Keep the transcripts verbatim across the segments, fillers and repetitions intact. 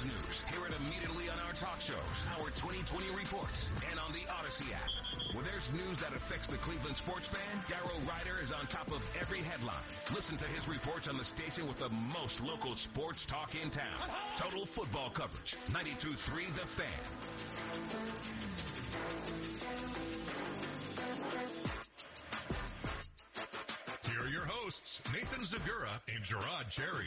Browns news. Hear it immediately on our talk shows, our twenty twenty reports, and on the Odyssey app. When there's news that affects the Cleveland sports fan, Darryl Ryder is on top of every headline. Listen to his reports on the station with the most local sports talk in town. Total football coverage. ninety-two point three The Fan. Here are your hosts, Nathan Zagura and Gerard Cherry.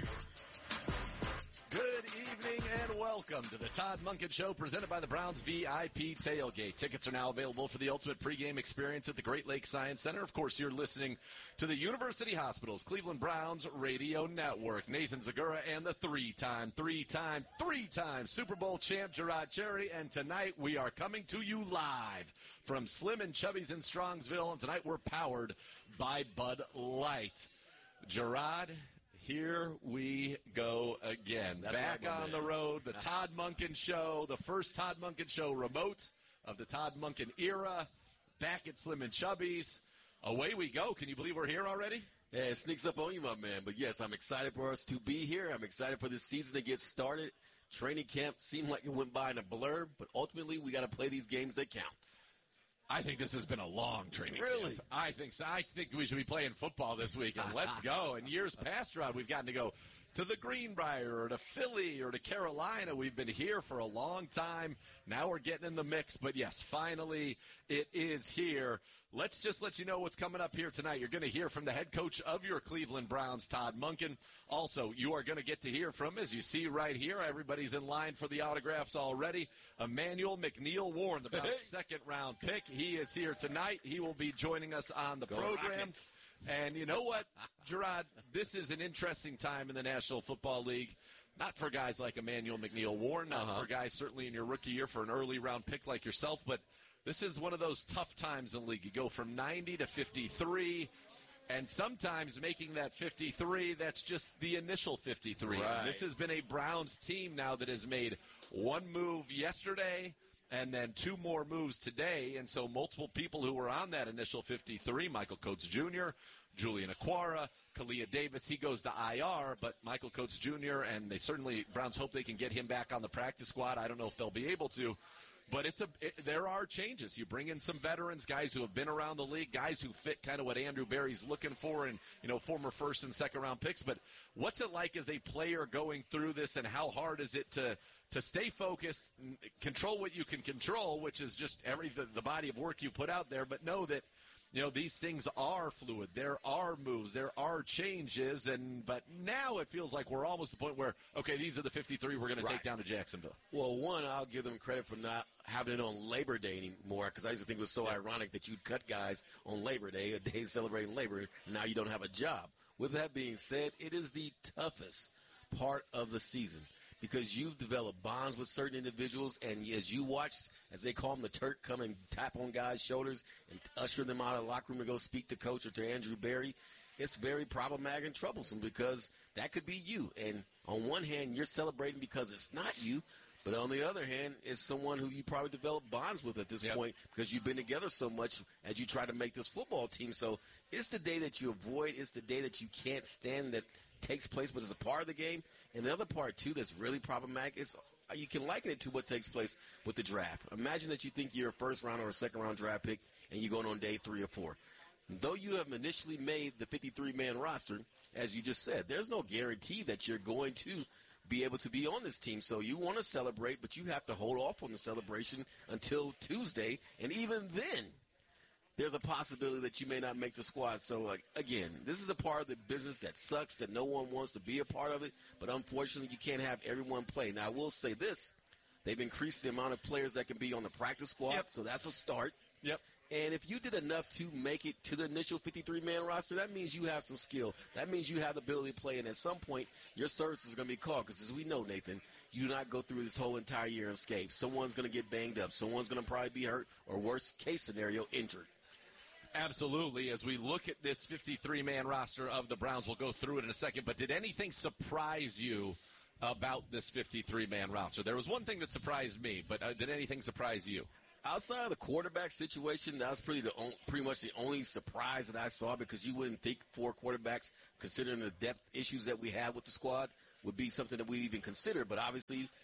Good evening and welcome to the Todd Monken Show presented by the Browns V I P Tailgate. Tickets are now available for the ultimate pregame experience at the Great Lakes Science Center. Of course, you're listening to the University Hospitals Cleveland Browns Radio Network. Nathan Zagura and the three-time, three-time, three-time Super Bowl champ Gerard Cherry. And tonight we are coming to you live from Slim and Chubby's in Strongsville. And tonight we're powered by Bud Light. Gerard, here we go again. That's Back right, on man. the road, the Todd Monken Show, the first Todd Monken Show remote of the Todd Monken era. Back at Slim and Chubby's. Away we go. Can you believe we're here already? Yeah, it sneaks up on you, my man. But, yes, I'm excited for us to be here. I'm excited for this season to get started. Training camp seemed like it went by in a blur, but ultimately we got to play these games that count. I think this has been a long training Really? camp. I think so. I think we should be playing football this week, and let's go. In years past, Rod, we've gotten to go to the Greenbrier or to Philly or to Carolina. We've been here for a long time. Now we're getting in the mix. But, yes, finally it is here. Let's just let you know what's coming up here tonight. You're going to hear from the head coach of your Cleveland Browns, Todd Monken. Also, you are going to get to hear from, as you see right here, everybody's in line for the autographs already, Emmanuel McNeil-Warren, the Browns' second-round pick. He is here tonight. He will be joining us on the Go program. Rockets. And you know what, Gerard? This is an interesting time in the National Football League. Not for guys like Emmanuel McNeil-Warren, not uh-huh. for guys certainly in your rookie year for an early-round pick like yourself, but this is one of those tough times in the league. You go from ninety to fifty-three, and sometimes making that fifty-three, that's just the initial fifty-three. Right. This has been a Browns team now that has made one move yesterday and then two more moves today, and so multiple people who were on that initial fifty-three, Michael Coates Junior, Julian Okwara, Kalia Davis, he goes to I R, but Michael Coates Junior, and they certainly, Browns hope they can get him back on the practice squad. I don't know if they'll be able to. But it's a it, there are changes. You bring in some veterans, guys who have been around the league, guys who fit kind of what Andrew Berry's looking for, and you know former first and second round picks. But what's it like as a player going through this, and how hard is it to to stay focused, control what you can control, which is just every the, the body of work you put out there, but know that you know these things are fluid. There are moves, there are changes, and but now it feels like we're almost at the point where okay, these are the fifty-three we're going right. to take down to Jacksonville. Well, one, I'll give them credit for not having it on Labor Day anymore, because I used to think it was so yeah. ironic that you'd cut guys on Labor Day, a day celebrating labor, and now you don't have a job. With that being said, it is the toughest part of the season, because you've developed bonds with certain individuals, and as you watch, as they call them, the Turk, come and tap on guys' shoulders and usher them out of the locker room to go speak to coach or to Andrew Berry, it's very problematic and troublesome, because that could be you. And on one hand, you're celebrating because it's not you, but on the other hand, it's someone who you probably developed bonds with at this yep. point, because you've been together so much as you try to make this football team. So it's the day that you avoid. It's the day that you can't stand that takes place, but it's a part of the game. And the other part, too, that's really problematic is you can liken it to what takes place with the draft. Imagine that you think you're a first-round or a second-round draft pick, and you're going on day three or four. And though you have initially made the fifty-three man roster, as you just said, there's no guarantee that you're going to be able to be on this team. So you want to celebrate, but you have to hold off on the celebration until Tuesday, and even then, there's a possibility that you may not make the squad. So, like, again, this is a part of the business that sucks, that no one wants to be a part of it, but unfortunately you can't have everyone play. Now, I will say this. They've increased the amount of players that can be on the practice squad, yep. so that's a start. Yep. And if you did enough to make it to the initial fifty-three man roster, that means you have some skill. That means you have the ability to play, and at some point, your services are going to be called. Because as we know, Nathan, you do not go through this whole entire year unscathed. Someone's going to get banged up. Someone's going to probably be hurt, or worst case scenario, injured. Absolutely. As we look at this fifty-three man roster of the Browns, we'll go through it in a second, but did anything surprise you about this fifty-three man roster? There was one thing that surprised me, but uh, did anything surprise you? Outside of the quarterback situation, that was pretty the on, pretty much the only surprise that I saw, because you wouldn't think four quarterbacks, considering the depth issues that we have with the squad, would be something that we even consider. But obviously,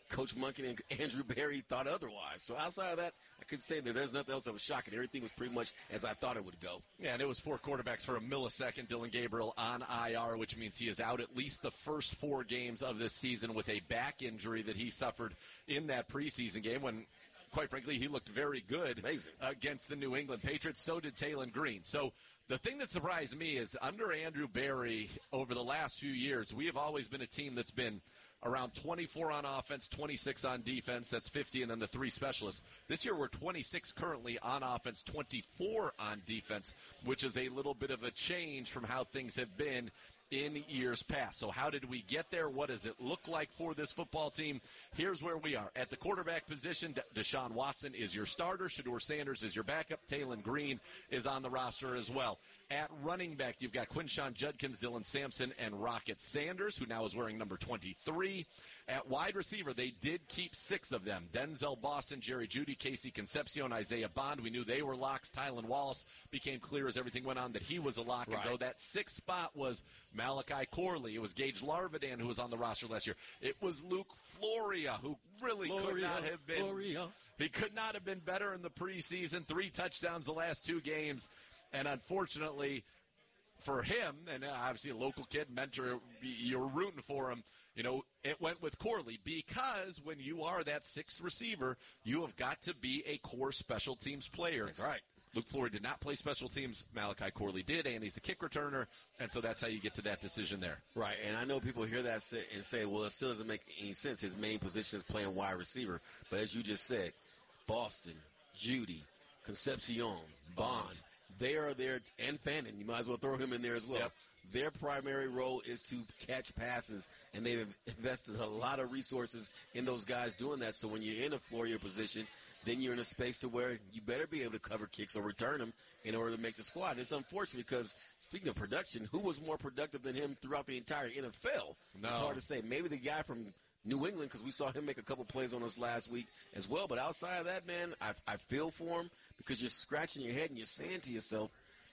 Coach Monken and Andrew Berry thought otherwise. So outside of that, I could say that there's nothing else that was shocking. Everything was pretty much as I thought it would go. Yeah, and it was four quarterbacks for a millisecond. Dylan Gabriel on I R, which means he is out at least the first four games of this season with a back injury that he suffered in that preseason game when, quite frankly, he looked very good Amazing. against the New England Patriots. So did Taylon Green. So the thing that surprised me is under Andrew Berry over the last few years, we have always been a team that's been around twenty-four on offense, twenty-six on defense. That's fifty, and then the three specialists. This year we're twenty-six currently on offense, twenty-four on defense, which is a little bit of a change from how things have been in years past. So how did we get there? What does it look like for this football team? Here's where we are. At the quarterback position, De- Deshaun Watson is your starter. Shedeur Sanders is your backup. Taylon Green is on the roster as well. At running back, you've got Quinshon Judkins, Dylan Sampson, and Rocket Sanders, who now is wearing number twenty-three. At wide receiver, they did keep six of them. Denzel Boston, Jerry Jeudy, Casey Concepcion, Isaiah Bond. We knew they were locks. Tylan Wallace became clear as everything went on that he was a lock. Right. And so that sixth spot was Malachi Corley. It was Gage Larvidan, who was on the roster last year. It was Luke Floria, who really Floria, could not have been. Floria. He could not have been better in the preseason. Three touchdowns the last two games. And unfortunately for him, and obviously a local kid, mentor, you're rooting for him, you know, it went with Corley because when you are that sixth receiver, you have got to be a core special teams player. That's right. Luke Flory did not play special teams. Malachi Corley did, and he's a kick returner, and so that's how you get to that decision there. Right, and I know people hear that and say, well, it still doesn't make any sense. His main position is playing wide receiver. But as you just said, Boston, Jeudy, Concepcion, Bond, they are there, and Fannin. You might as well throw him in there as well. Yep. Their primary role is to catch passes, and they've invested a lot of resources in those guys doing that. So when you're in a Florio position, then you're in a space to where you better be able to cover kicks or return them in order to make the squad. And it's unfortunate because, speaking of production, who was more productive than him throughout the entire N F L? No. It's hard to say. Maybe the guy from New England, because we saw him make a couple plays on us last week as well. But outside of that, man, I, I feel for him because you're scratching your head and you're saying to yourself,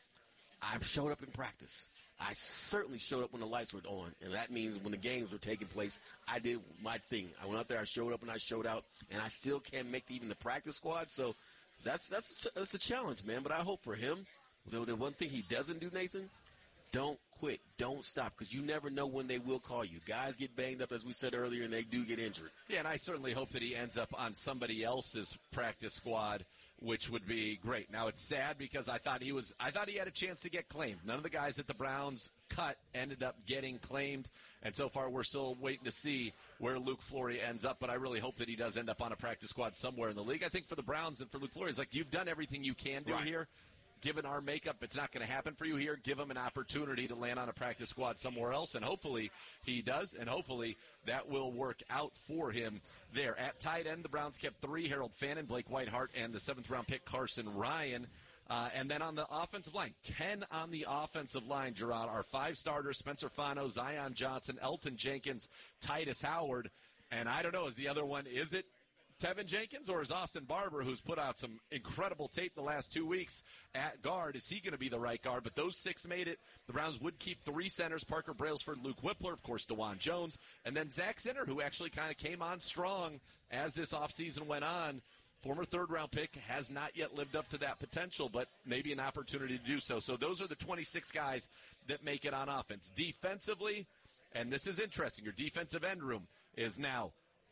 I showed up in practice. I certainly showed up when the lights were on, and that means when the games were taking place, I did my thing. I went out there, I showed up, and I showed out, and I still can't make even the practice squad. So that's that's that's a challenge, man. But I hope for him. The, the one thing he doesn't do, Nathan, don't quit, don't stop, because you never know when they will call you. Guys get banged up, as we said earlier, and they do get injured. Yeah, and I certainly hope that he ends up on somebody else's practice squad, which would be great. Now it's sad because I thought he was I thought he had a chance to get claimed. None of the guys that the Browns cut ended up getting claimed, and so far we're still waiting to see where Luke Flory ends up, but I really hope that he does end up on a practice squad somewhere in the league. I think for the Browns and for Luke Flory, it's like you've done everything you can do Right. here. Given our makeup, it's not going to happen for you here. Give him an opportunity to land on a practice squad somewhere else, and hopefully he does, and hopefully that will work out for him there. At tight end, the Browns kept three, Harold Fannin, Blake Whiteheart, and the seventh-round pick Carson Ryan. Uh, and then on the offensive line, ten on the offensive line, Gerard, our five starters, Spencer Fano, Zion Johnson, Elton Jenkins, Titus Howard. And I don't know, is the other one, is it Tevin Jenkins or is Austin Barber, who's put out some incredible tape the last two weeks at guard, is he going to be the right guard? But those six made it. The Browns would keep three centers, Parker Brailsford, Luke Whippler, of course, DeJuan Jones, and then Zach Zinner, who actually kind of came on strong as this offseason went on. Former third-round pick, has not yet lived up to that potential, but maybe an opportunity to do so. So those are the twenty-six guys that make it on offense. Defensively, and this is interesting, your defensive end room is now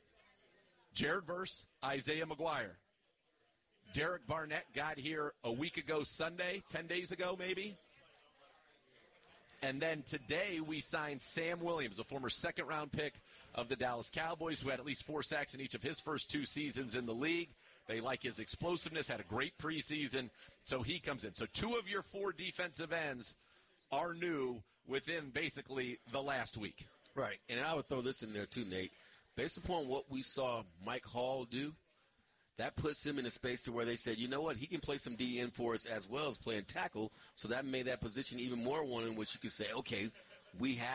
Jared Verse, Isaiah McGuire. Derek Barnett got here a week ago Sunday, ten days ago maybe. And then today we signed Sam Williams, a former second-round pick of the Dallas Cowboys, who had at least four sacks in each of his first two seasons in the league. They like his explosiveness, had a great preseason, so he comes in. So two of your four defensive ends are new within basically the last week. Right, and I would throw this in there too, Nate. Based upon what we saw Mike Hall do, that puts him in a space to where they said, you know what, he can play some D N for us as well as playing tackle, so that made that position even more one in which you could say, okay, we have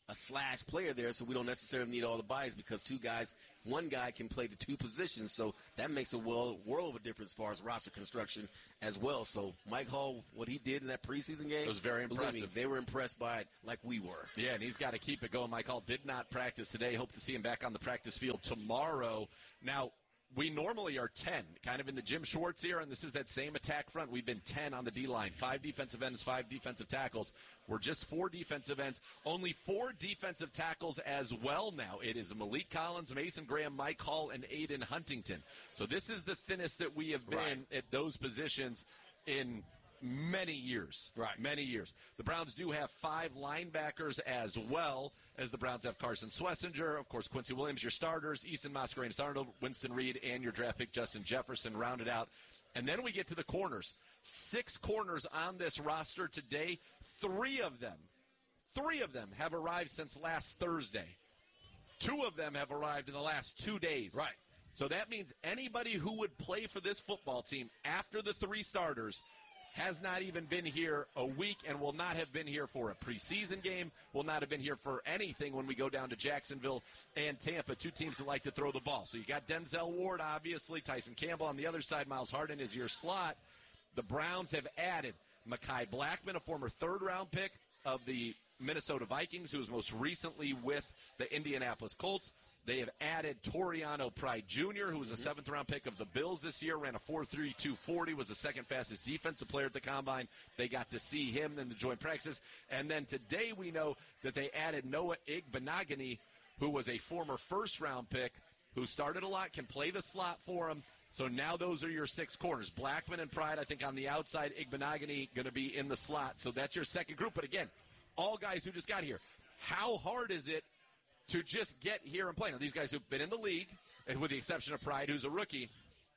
a slash player there, so we don't necessarily need all the bodies because two guys, one guy can play the two positions. So that makes a world, world of a difference as far as roster construction as well. So Mike Hall, what he did in that preseason game, it was very impressive. Me, they were impressed by it like we were. Yeah, and he's got to keep it going. Mike Hall did not practice today. Hope to see him back on the practice field tomorrow. Now, we normally are ten, kind of in the Jim Schwartz era, and this is that same attack front. We've been ten on the D-line, five defensive ends, five defensive tackles. We're just four defensive ends, only four defensive tackles as well now. It is Malik Collins, Mason Graham, Mike Hall, and Aiden Huntington. So this is the thinnest that we have been right. at those positions in many years. Right. Many years. The Browns do have five linebackers as well, as the Browns have Carson Swessinger, of course, Quincy Williams, your starters, Easton Mascarenas Arnold, Winston Reed, and your draft pick, Justin Jefferson, rounded out. And then we get to the corners. Six corners on this roster today. Three of them, three of them have arrived since last Thursday. Two of them have arrived in the last two days. Right. So that means anybody who would play for this football team after the three starters has not even been here a week and will not have been here for a preseason game, will not have been here for anything when we go down to Jacksonville and Tampa, two teams that like to throw the ball. So you got Denzel Ward, obviously, Tyson Campbell on the other side, Miles Harden is your slot. The Browns have added Mekhi Blackman, a former third-round pick of the Minnesota Vikings, who was most recently with the Indianapolis Colts. They have added Toriano Pride Junior, who was a seventh-round pick of the Bills this year, ran a four three two forty, was the second fastest defensive player at the Combine. They got to see him in the joint practices. And then today we know that they added Noah Igbenogany, who was a former first-round pick, who started a lot, can play the slot for him. So now those are your six corners. Blackman and Pride, I think, on the outside. Igbenogany going to be in the slot. So that's your second group. But again, all guys who just got here. How hard is it to just get here and play? Now, these guys who've been in the league, and with the exception of Pride, who's a rookie,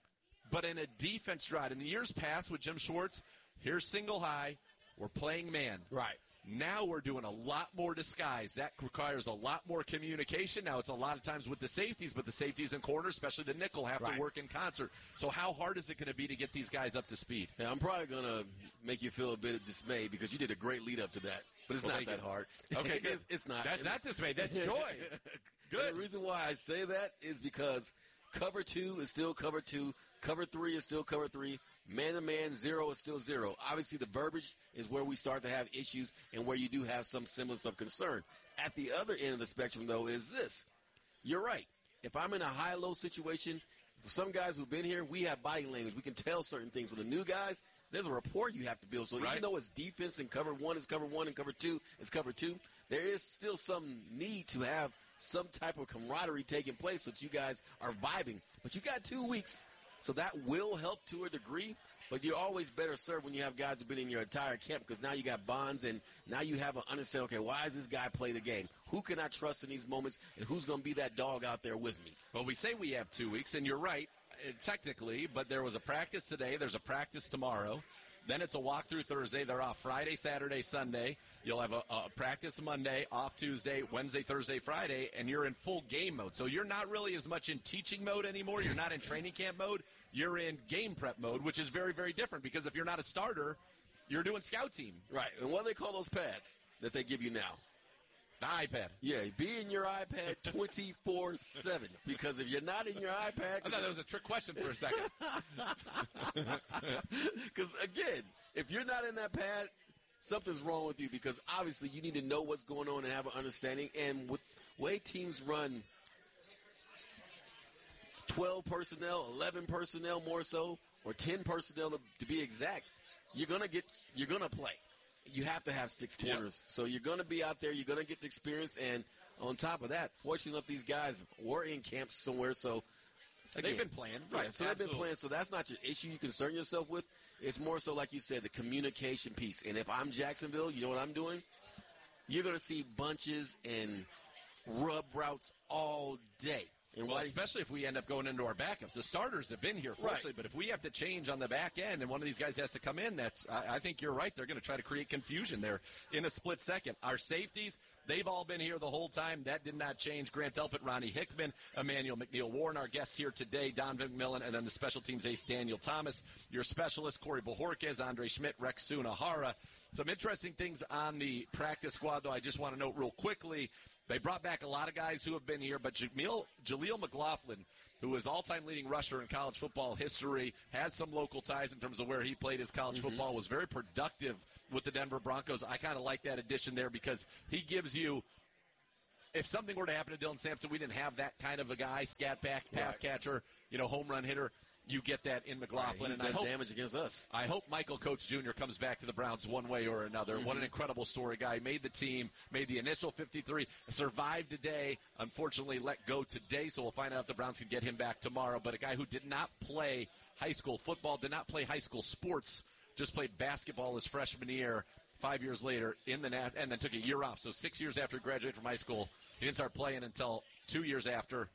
but in a defense drive. In the years past with Jim Schwartz, here's single high, we're playing man. Right. Now we're doing a lot more disguise. That requires a lot more communication. Now it's a lot of times with the safeties, but the safeties and corners, especially the nickel, have right. to work in concert. So how hard is it going to be to get these guys up to speed? Yeah, I'm probably going to make you feel a bit dismayed because you did a great lead up to that. But it's well, not that you. hard. Okay, it's, it's not. That's not dismay. That's joy. Good. And the reason why I say that is because cover two is still cover two. Cover three is still cover three. Man-to-man, zero is still zero. Obviously, the verbiage is where we start to have issues and where you do have some semblance of concern. At the other end of the spectrum, though, is this. You're right. If I'm in a high-low situation, for some guys who've been here, we have body language. We can tell certain things. For the new guys, there's a rapport you have to build. So right. even though it's defense and cover one is cover one and cover two is cover two, there is still some need to have some type of camaraderie taking place so that you guys are vibing. But you got two weeks. So that will help to a degree, but you're always better served when you have guys who've been in your entire camp because now you got bonds and now you have an understanding, okay, why does this guy play the game? Who can I trust in these moments, and who's going to be that dog out there with me? Well, we say we have two weeks, and you're right, technically, but there was a practice today. There's a practice tomorrow. Then it's a walkthrough Thursday. They're off Friday, Saturday, Sunday. You'll have a, a practice Monday, off Tuesday, Wednesday, Thursday, Friday, and you're in full game mode. So you're not really as much in teaching mode anymore. You're not in training camp mode. You're in game prep mode, which is very, very different because if you're not a starter, you're doing scout team. Right. And what do they call those pads that they give you now? The iPad. Yeah, be in your iPad twenty-four seven because if you're not in your iPad... I thought that was a trick question for a second. Because, again, if you're not in that pad, something's wrong with you because obviously you need to know what's going on and have an understanding. And with the way teams run twelve personnel, eleven personnel more so, or ten personnel to, to be exact, you're going to get, you're going to play. You have to have six corners. Yep. So you're going to be out there. You're going to get the experience. And on top of that, fortunately enough, these guys were in camps somewhere. So again, they've been playing. Right. Yes, so absolutely. they've been playing. So that's not your issue you concern yourself with. It's more so, like you said, the communication piece. And if I'm Jacksonville, you know what I'm doing? You're going to see bunches and rub routes all day. And well, why, especially if we end up going into our backups. The starters have been here, fortunately, right. but if we have to change on the back end and one of these guys has to come in, that's I, I think you're right. They're going to try to create confusion there in a split second. Our safeties, they've all been here the whole time. That did not change. Grant Delpit, Ronnie Hickman, Emmanuel McNeil Warren, our guests here today, Don McMillan, and then the special teams ace, Daniel Thomas. Your specialist, Corey Bojorquez, Andre Schmidt, Rex Sunahara. Some interesting things on the practice squad, though, I just want to note real quickly. They brought back a lot of guys who have been here, but Jameel, Jaleel McLaughlin, who is all-time leading rusher in college football history, has some local ties in terms of where he played his college mm-hmm. football, was very productive with the Denver Broncos. I kind of like that addition there because he gives you, if something were to happen to Dylan Sampson, we didn't have that kind of a guy, scat back, pass right. catcher, you know, home run hitter. You get that in McLaughlin. Right, he's and done I hope, damage against us. I hope Michael Coates Junior comes back to the Browns one way or another. Mm-hmm. What an incredible story. Guy made the team, made the initial fifty-three, survived today, unfortunately let go today, so we'll find out if the Browns can get him back tomorrow. But a guy who did not play high school football, did not play high school sports, just played basketball his freshman year, five years later, in the nat- and then took a year off. So six years after he graduated from high school, he didn't start playing until two years after.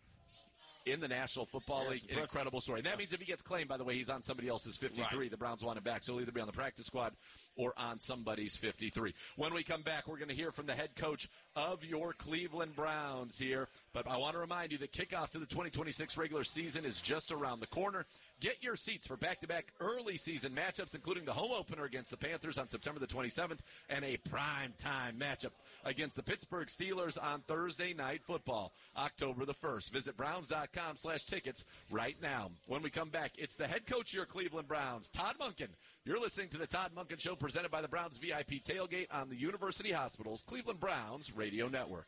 In the National Football yeah, League, an incredible story. That means if he gets claimed, by the way, he's on somebody else's fifty-three. Right. The Browns want him back, so he'll either be on the practice squad or on somebody's fifty-three. When we come back, we're going to hear from the head coach of your Cleveland Browns here. But I want to remind you that kickoff to the twenty twenty-six regular season is just around the corner. Get your seats for back-to-back early season matchups, including the home opener against the Panthers on September the twenty-seventh and a prime-time matchup against the Pittsburgh Steelers on Thursday Night Football, October the first. Visit Browns.com slash tickets right now. When we come back, it's the head coach of your Cleveland Browns, Todd Monken. You're listening to the Todd Monken Show presented by the Browns V I P Tailgate on the University Hospital's Cleveland Browns Radio Network.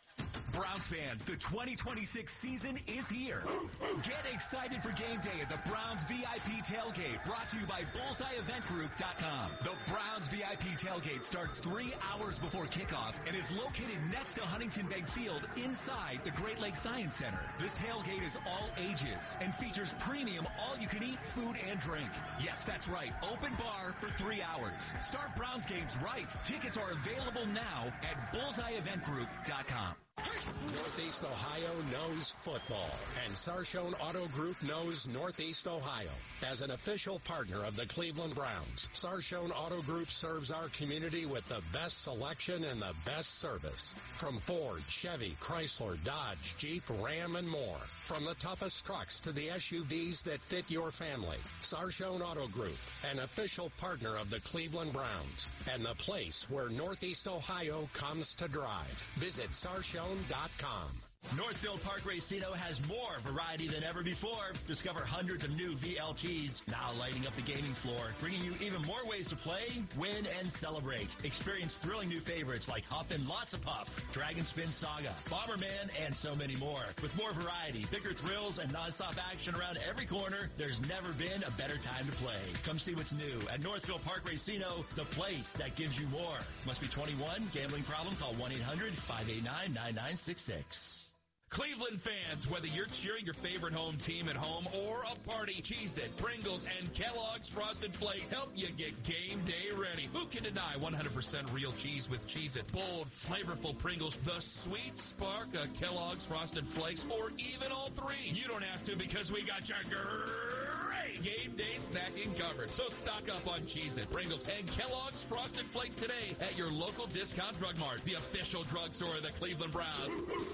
Browns fans, the twenty twenty-six season is here. Get excited for game day at the Browns V I P Tailgate, brought to you by bullseye event group dot com. The Browns V I P Tailgate starts three hours before kickoff and is located next to Huntington Bank Field inside the Great Lakes Science Center. This tailgate is all ages and features premium all-you-can-eat food and drink. Yes, that's right, open bar for three hours. Start Browns games right. Tickets are available now at bullseye event group dot com. Northeast Ohio knows football, and Sarshone Auto Group knows Northeast Ohio. As an official partner of the Cleveland Browns, Sarshone Auto Group serves our community with the best selection and the best service. From Ford, Chevy, Chrysler, Dodge, Jeep, Ram, and more. From the toughest trucks to the S U Vs that fit your family. Sarshone Auto Group, an official partner of the Cleveland Browns, and the place where Northeast Ohio comes to drive. Visit Sarshone dot com. Northfield Park Racino has more variety than ever before. Discover hundreds of new V L Ts, now lighting up the gaming floor, bringing you even more ways to play, win, and celebrate. Experience thrilling new favorites like Huff and Lots of Puff, Dragon Spin Saga, Bomberman, and so many more. With more variety, bigger thrills, and nonstop action around every corner, there's never been a better time to play. Come see what's new at Northfield Park Racino, the place that gives you more. Must be twenty-one. Gambling problem? Call one eight hundred five eight nine nine nine six six. Cleveland fans, whether you're cheering your favorite home team at home or a party, Cheez-It, Pringles, and Kellogg's Frosted Flakes help you get game day ready. Who can deny one hundred percent real cheese with Cheez-It? Bold, flavorful Pringles, the sweet spark of Kellogg's Frosted Flakes, or even all three. You don't have to because we got your great game day snacking covered. So stock up on Cheez-It, Pringles, and Kellogg's Frosted Flakes today at your local discount drug mart, the official drugstore of the Cleveland Browns.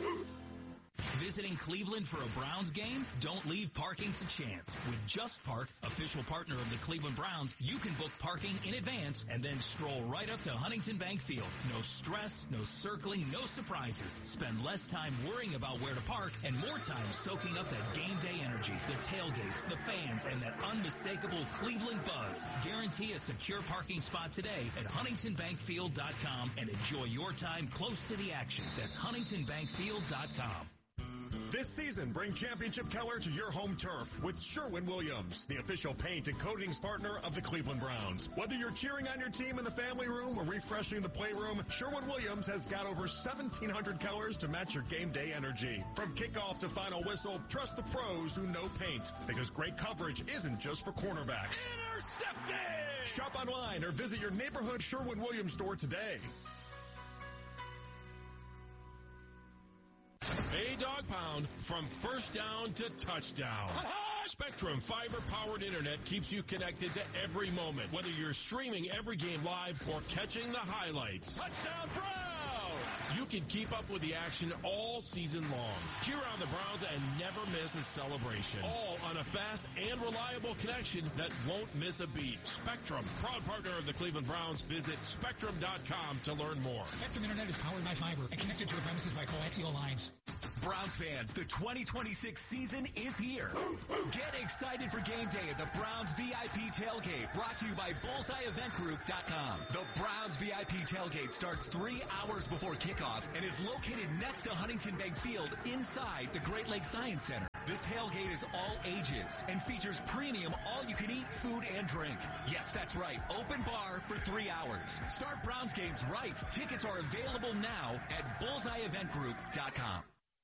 Visiting Cleveland for a Browns game? Don't leave parking to chance. With Just Park, official partner of the Cleveland Browns, you can book parking in advance and then stroll right up to Huntington Bank Field. No stress, no circling, no surprises. Spend less time worrying about where to park and more time soaking up that game day energy, the tailgates, the fans, and that unmistakable Cleveland buzz. Guarantee a secure parking spot today at huntington bank field dot com and enjoy your time close to the action. That's huntington bank field dot com. This season, bring championship color to your home turf with Sherwin-Williams, the official paint and coatings partner of the Cleveland Browns. Whether you're cheering on your team in the family room or refreshing the playroom, Sherwin-Williams has got over seventeen hundred colors to match your game day energy. From kickoff to final whistle, trust the pros who know paint, because great coverage isn't just for cornerbacks. Intercepted! Shop online or visit your neighborhood Sherwin-Williams store today. A dog pound from first down to touchdown. Spectrum fiber-powered internet keeps you connected to every moment, whether you're streaming every game live or catching the highlights. Touchdown Browns! You can keep up with the action all season long. Cheer on the Browns and never miss a celebration. All on a fast and reliable connection that won't miss a beat. Spectrum, proud partner of the Cleveland Browns. Visit Spectrum dot com to learn more. Spectrum Internet is powered by fiber and connected to the premises by coaxial lines. Browns fans, the twenty twenty-six season is here. Get excited for game day at the Browns V I P Tailgate, brought to you by bullseye event group dot com. The Browns V I P Tailgate starts three hours before kickoff and is located next to Huntington Bank Field inside the Great Lakes Science Center. This tailgate is all ages and features premium all-you-can-eat food and drink. Yes, that's right. Open bar for three hours. Start Browns games right. Tickets are available now at bullseye event group dot com.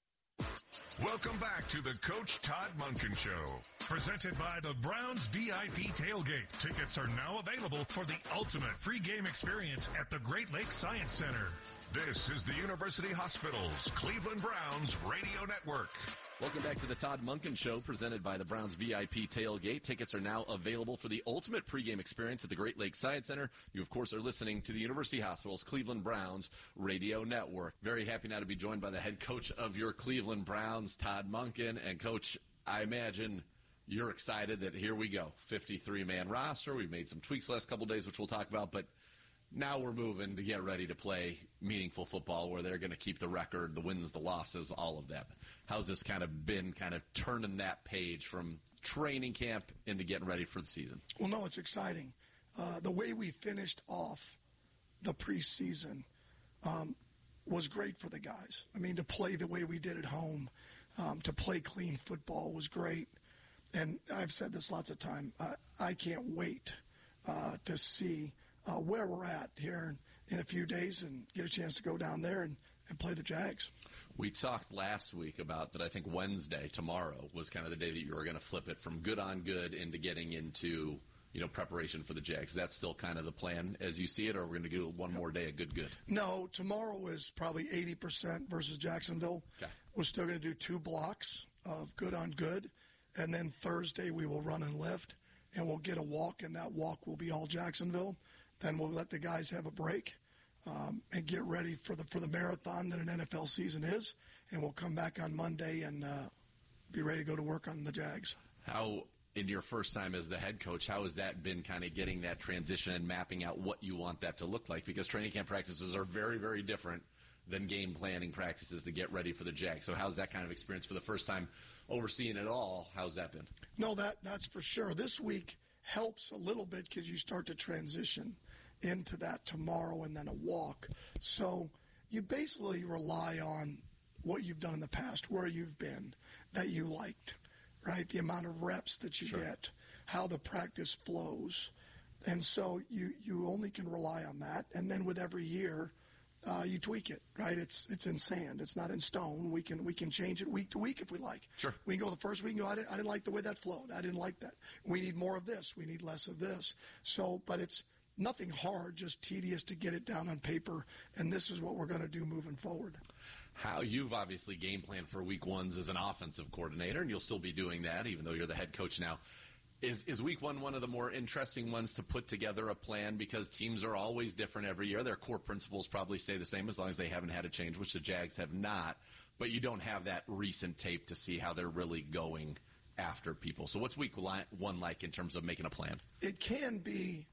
Welcome back to the Coach Todd Monken Show, presented by the Browns V I P Tailgate. Tickets are now available for the ultimate pregame experience at the Great Lakes Science Center. This is the University Hospital's Cleveland Browns Radio Network. Welcome back to the Todd Monken Show, presented by the Browns V I P Tailgate. Tickets are now available for the ultimate pregame experience at the Great Lakes Science Center. You, of course, are listening to the University Hospital's Cleveland Browns Radio Network. Very happy now to be joined by the head coach of your Cleveland Browns, Todd Monken. And, Coach, I imagine you're excited that here we go, fifty-three man roster. We've made some tweaks the last couple days, which we'll talk about, but now we're moving to get ready to play meaningful football where they're going to keep the record, the wins, the losses, all of that. How's this kind of been kind of turning that page from training camp into getting ready for the season? Well, no, it's exciting. Uh, the way we finished off the preseason um, was great for the guys. I mean, to play the way we did at home, um, to play clean football was great. And I've said this lots of times. Uh, I can't wait uh, to see uh, where we're at here in, in a few days and get a chance to go down there and, and play the Jags. We talked last week about that I think Wednesday, tomorrow, was kind of the day that you were going to flip it from good on good into getting into, you know, preparation for the Jags. Is that still kind of the plan as you see it, or are we going to do one more day of good good? No, tomorrow is probably eighty percent versus Jacksonville. Okay. We're still going to do two blocks of good on good, and then Thursday we will run and lift, and we'll get a walk, and that walk will be all Jacksonville. Then we'll let the guys have a break. Um, and get ready for the for the marathon that an N F L season is, and we'll come back on Monday and uh, be ready to go to work on the Jags. How, in your first time as the head coach, how has that been kind of getting that transition and mapping out what you want that to look like? Because training camp practices are very, very different than game planning practices to get ready for the Jags. So how's that kind of experience for the first time overseeing it all? How's that been? No, that that's for sure. This week helps a little bit because you start to transition into that tomorrow and then a walk. So you basically rely on what you've done in the past, where you've been, that you liked, right? The amount of reps that you Sure. get, how the practice flows. And so you, you only can rely on that. And then with every year, uh, you tweak it, right? It's it's in sand. It's not in stone. We can we can change it week to week if we like. Sure. We can go the first week and go, I didn't, I didn't like the way that flowed. I didn't like that. We need more of this. We need less of this. So, but it's nothing hard, just tedious to get it down on paper, and this is what we're going to do moving forward. How you've obviously game planned for week ones as an offensive coordinator, and you'll still be doing that even though you're the head coach now. Is is week one one of the more interesting ones to put together a plan because teams are always different every year? Their core principles probably stay the same as long as they haven't had a change, which the Jags have not, but you don't have that recent tape to see how they're really going after people. So what's week one like in terms of making a plan? It can be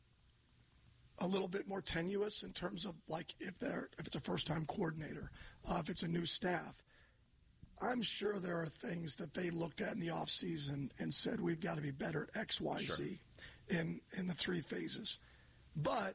a little bit more tenuous in terms of like if they're if it's a first-time coordinator, uh, if it's a new staff. I'm sure there are things that they looked at in the offseason and said we've got to be better at X, Y, Z sure. in in the three phases. But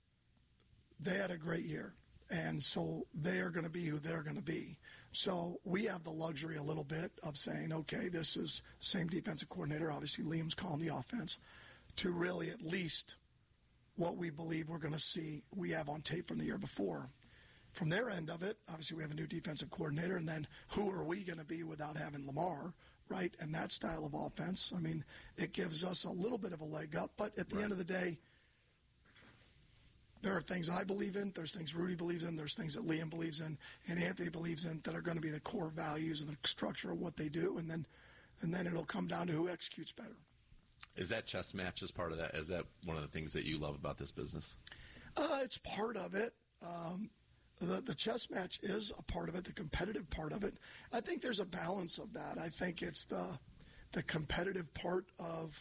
they had a great year, and so they are going to be who they're going to be. So we have the luxury a little bit of saying, okay, this is the same defensive coordinator. Obviously, Liam's calling the offense to really at least what we believe we're going to see we have on tape from the year before. From their end of it, obviously we have a new defensive coordinator, and then who are we going to be without having Lamar, right, and that style of offense? I mean, it gives us a little bit of a leg up, but at the right. end of the day, there are things I believe in, there's things Rudy believes in, there's things that Liam believes in, and Anthony believes in that are going to be the core values and the structure of what they do, and then and then it'll come down to who executes better. Is that chess match as part of that? Is that one of the things that you love about this business? Uh, it's part of it. Um, the, the chess match is a part of it, the competitive part of it. I think there's a balance of that. I think it's the the competitive part of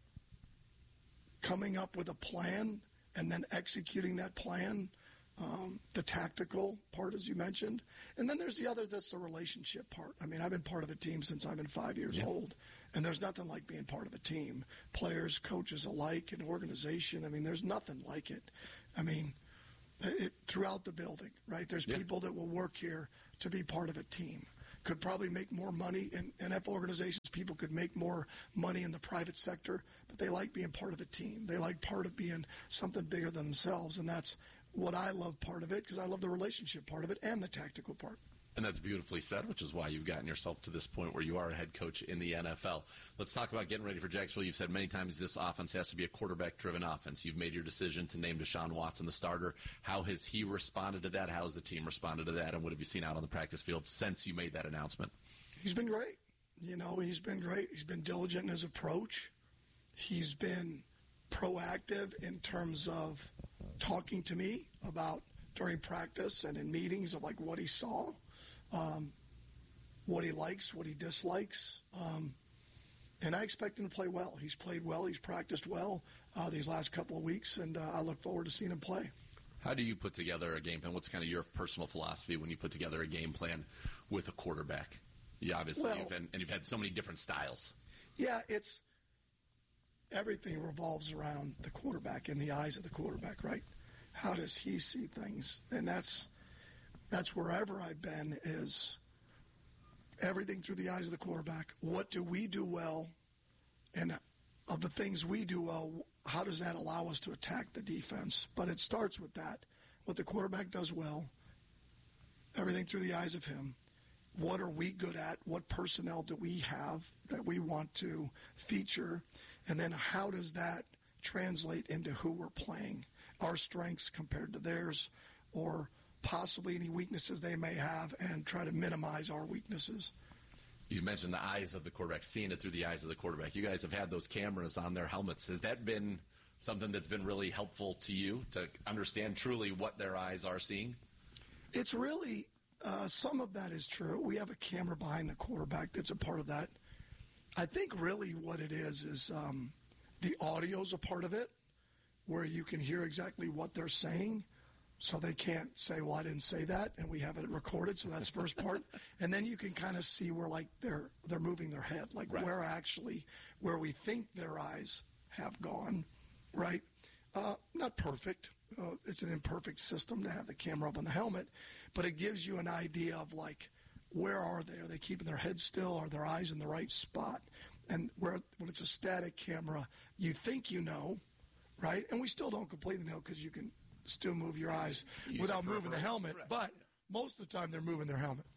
coming up with a plan and then executing that plan, um, the tactical part, as you mentioned. And then there's the other, that's the relationship part. I mean, I've been part of a team since I've been five years yeah. old, and there's nothing like being part of a team. Players, coaches alike, an organization, I mean, there's nothing like it. I mean, it, throughout the building, right? There's yeah. people that will work here to be part of a team. Could probably make more money in N F L organizations. People could make more money in the private sector, but they like being part of a team. They like part of being something bigger than themselves, and that's what I love part of it, because I love the relationship part of it and the tactical part. And that's beautifully said, which is why you've gotten yourself to this point where you are a head coach in the N F L. Let's talk about getting ready for Jacksonville. You've said many times this offense has to be a quarterback-driven offense. You've made your decision to name Deshaun Watson the starter. How has he responded to that? How has the team responded to that? And what have you seen out on the practice field since you made that announcement? He's been great. You know, he's been great. He's been diligent in his approach. He's been proactive in terms of talking to me about during practice and in meetings of like what he saw. Um, what he likes, what he dislikes. Um, and I expect him to play well. He's played well. He's practiced well uh, these last couple of weeks, and uh, I look forward to seeing him play. How do you put together a game plan? What's kind of your personal philosophy when you put together a game plan with a quarterback? Yeah, obviously, well, you've been, and you've had so many different styles. Yeah, it's everything revolves around the quarterback and the eyes of the quarterback, right? How does he see things? And that's That's wherever I've been, is everything through the eyes of the quarterback. What do we do well? And of the things we do well, how does that allow us to attack the defense? But it starts with that. What the quarterback does well, everything through the eyes of him. What are we good at? What personnel do we have that we want to feature? And then how does that translate into who we're playing? Our strengths compared to theirs, or possibly any weaknesses they may have, and try to minimize our weaknesses. You mentioned the eyes of the quarterback, seeing it through the eyes of the quarterback. You guys have had those cameras on their helmets. Has that been something that's been really helpful to you to understand truly what their eyes are seeing? It's really, uh, some of that is true. We have a camera behind the quarterback that's a part of that. I think really what it is is um, the audio's a part of it, where you can hear exactly what they're saying. So they can't say, well, I didn't say that, and we have it recorded, so that's the first part. And then you can kind of see where, like, they're they're moving their head, like right. where actually, where we think their eyes have gone, right? Uh, not perfect. Uh, it's an imperfect system to have the camera up on the helmet, but it gives you an idea of, like, where are they? Are they keeping their head still? Are their eyes in the right spot? And where when it's a static camera, you think you know, right? And we still don't completely know, because you can still move your eyes Use without moving the helmet, right. but most of the time they're moving their helmet.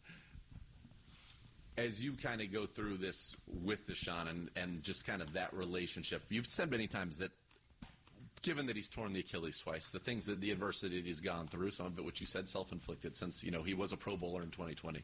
As you kind of go through this with Deshaun and, and just kind of that relationship, you've said many times that given that he's torn the Achilles twice, the things that the adversity that he's gone through, some of it, which you said, self-inflicted, since, you know, he was a Pro Bowler in twenty twenty.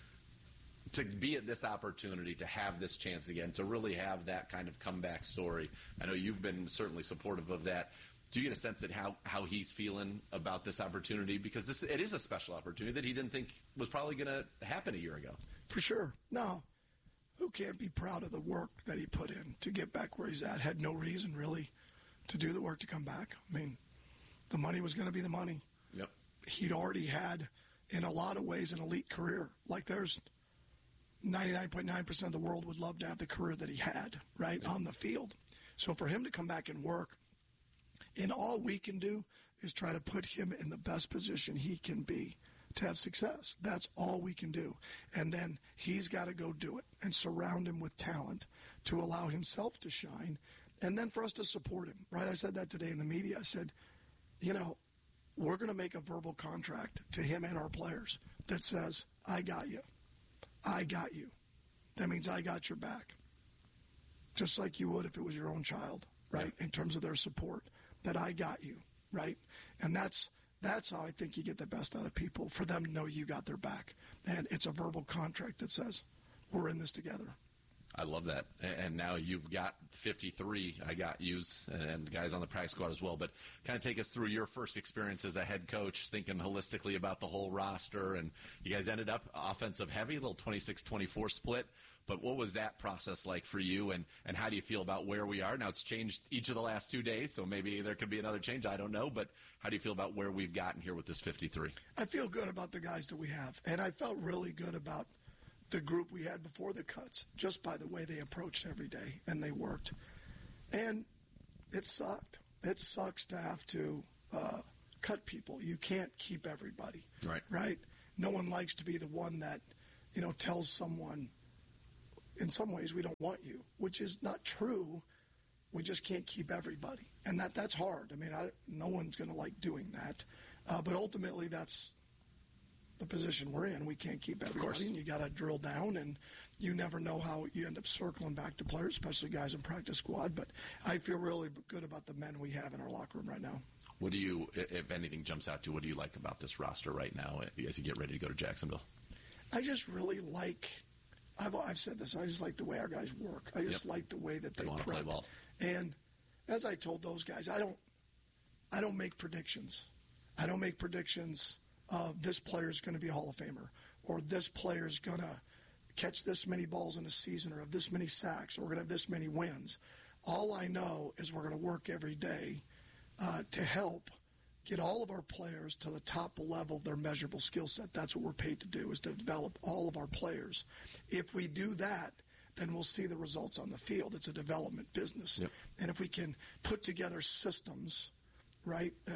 To be at this opportunity, to have this chance again, to really have that kind of comeback story. I know you've been certainly supportive of that. Do you get a sense that how, how he's feeling about this opportunity? Because this it is a special opportunity that he didn't think was probably going to happen a year ago. For sure. No. Who can't be proud of the work that he put in to get back where he's at? Had no reason, really, to do the work to come back. I mean, the money was going to be the money. Yep. He'd already had, in a lot of ways, an elite career. Like, there's ninety-nine point nine percent of the world would love to have the career that he had, right, yep. on the field. So for him to come back and work, and all we can do is try to put him in the best position he can be to have success. That's all we can do. And then he's got to go do it and surround him with talent to allow himself to shine, and then for us to support him, right? I said that today in the media. I said, you know, we're going to make a verbal contract to him and our players that says, I got you. I got you. That means I got your back. Just like you would if it was your own child, right, in terms of their support. That I got you, right? And that's that's how I think you get the best out of people, for them to know you got their back. And it's a verbal contract that says, we're in this together. I love that. And now you've got fifty-three. I got yous and guys on the practice squad as well. But kind of take us through your first experience as a head coach, thinking holistically about the whole roster. And you guys ended up offensive heavy, a little twenty-six twenty-four split. But what was that process like for you, and, and how do you feel about where we are? Now, it's changed each of the last two days, so maybe there could be another change. I don't know. But how do you feel about where we've gotten here with this fifty-three? I feel good about the guys that we have. And I felt really good about the group we had before the cuts, just by the way they approached every day and they worked. And it sucked. It sucks to have to uh, cut people. You can't keep everybody. Right. Right? No one likes to be the one that, you know, tells someone, in some ways, we don't want you, which is not true. We just can't keep everybody. And that that's hard. I mean, I, no one's going to like doing that. Uh, but ultimately, that's the position we're in. We can't keep everybody, and you got to drill down, and you never know how you end up circling back to players, especially guys in practice squad. But I feel really good about the men we have in our locker room right now. What do you, if anything jumps out to you, what do you like about this roster right now as you get ready to go to Jacksonville? I just really like, I've, I've said this, I just like the way our guys work. I just yep. like the way that they, they want to play ball. And as I told those guys, I don't, I don't make predictions. I don't make predictions of this player's going to be a Hall of Famer, or this player's going to catch this many balls in a season, or have this many sacks, or we're going to have this many wins. All I know is we're going to work every day uh, to help get all of our players to the top level of their measurable skill set. That's what we're paid to do, is to develop all of our players. If we do that, then we'll see the results on the field. It's a development business. Yep. And if we can put together systems, right, that,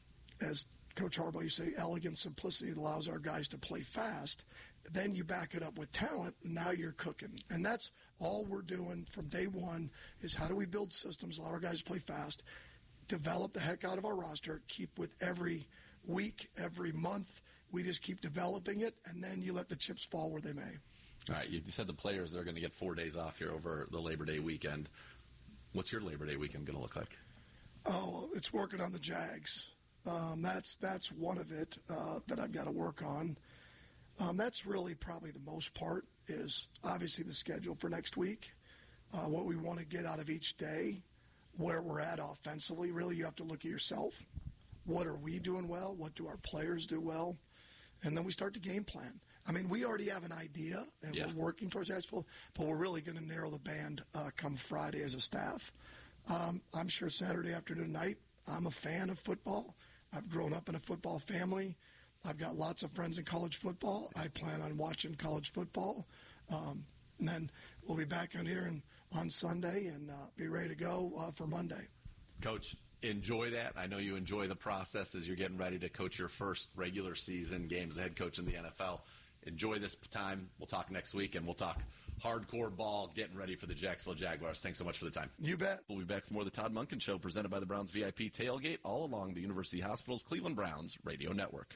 as Coach Harbaugh, you say, elegant simplicity that allows our guys to play fast, then you back it up with talent, and now you're cooking. And that's all we're doing from day one, is how do we build systems, allow our guys to play fast, develop the heck out of our roster, keep with every week, every month. We just keep developing it, and then you let the chips fall where they may. All right, you said the players are going to get four days off here over the Labor Day weekend. What's your Labor Day weekend going to look like? Oh, it's working on the Jags. Um, that's that's one of it uh, that I've got to work on. Um, that's really probably the most part, is obviously the schedule for next week, uh, what we want to get out of each day, where we're at offensively. Really, you have to look at yourself. What are we doing well? What do our players do well? And then we start the game plan. I mean, we already have an idea, and yeah. we're working towards Jacksonville, but we're really going to narrow the band uh, come Friday as a staff. Um, I'm sure Saturday afternoon night, I'm a fan of football. I've grown up in a football family. I've got lots of friends in college football. I plan on watching college football. Um, and then we'll be back on here and, on Sunday and uh, be ready to go uh, for Monday. Coach, enjoy that. I know you enjoy the process as you're getting ready to coach your first regular season game as a head coach in the N F L. Enjoy this time. We'll talk next week, and we'll talk hardcore ball, getting ready for the Jacksonville Jaguars. Thanks so much for the time. You bet. We'll be back for more of the Todd Monken Show, presented by the Browns V I P Tailgate, all along the University Hospital's Cleveland Browns Radio Network.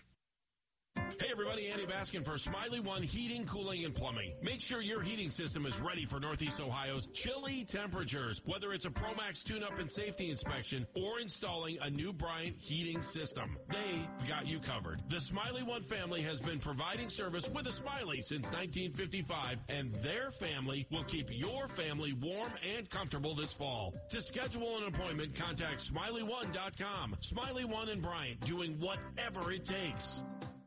Hey everybody, Andy Baskin for Smiley One Heating, Cooling, and Plumbing. Make sure your heating system is ready for Northeast Ohio's chilly temperatures, whether it's a ProMax tune-up and safety inspection or installing a new Bryant heating system. They've got you covered. The Smiley One family has been providing service with a Smiley since nineteen fifty-five, and their family will keep your family warm and comfortable this fall. To schedule an appointment, contact smiley one dot com. Smiley One and Bryant, doing whatever it takes.